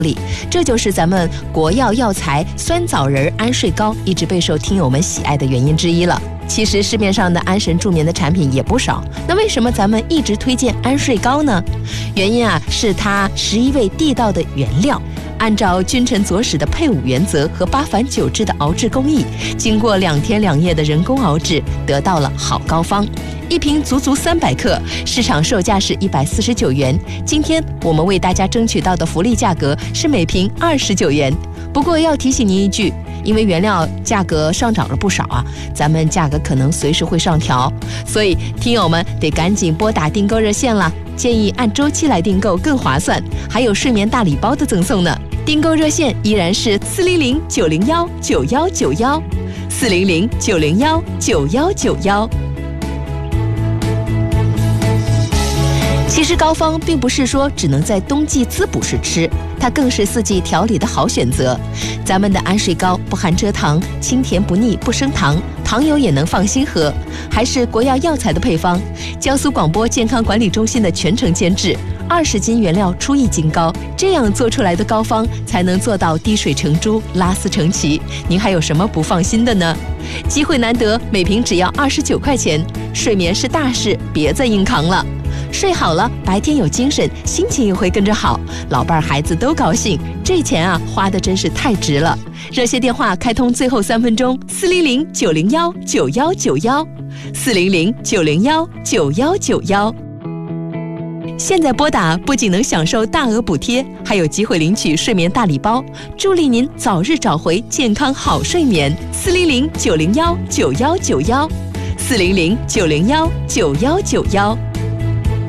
力。这就是咱们国药药材酸枣仁安睡膏一直备受听友们喜爱的原因之一了。其实市面上的安神助眠的产品也不少，那为什么咱们一直推荐安睡膏呢？原因是它11味地道的原料，按照君臣佐使的配伍原则和8反9制的熬制工艺，经过2天2夜的人工熬制，得到了好膏方。一瓶足300克，市场售价是149元。今天我们为大家争取到的福利价格是每瓶29元。不过要提醒您一句，因为原料价格上涨了不少咱们价格可能随时会上调，所以听友们得赶紧拨打订购热线了。建议按周期来订购更划算，还有睡眠大礼包的赠送呢。订购热线依然是400-901-9191，400-901-9191。其实膏方并不是说只能在冬季滋补时吃，它更是4季调理的好选择。咱们的安睡膏不含蔗糖，清甜不腻，不升糖，糖友也能放心喝，还是国药药材的配方，江苏广播健康管理中心的全程监制，20斤原料出1斤膏，这样做出来的膏方才能做到滴水成珠，拉丝成奇。您还有什么不放心的呢？机会难得，每瓶只要29块钱，睡眠是大事，别再硬扛了。睡好了，白天有精神，心情也会跟着好，老伴孩子都高兴，这钱花的真是太值了。热线电话开通最后3分钟，400-901-9191，400-901-9191。现在拨打不仅能享受大额补贴，还有机会领取睡眠大礼包，助力您早日找回健康好睡眠。400-901-9191，400-901-9191。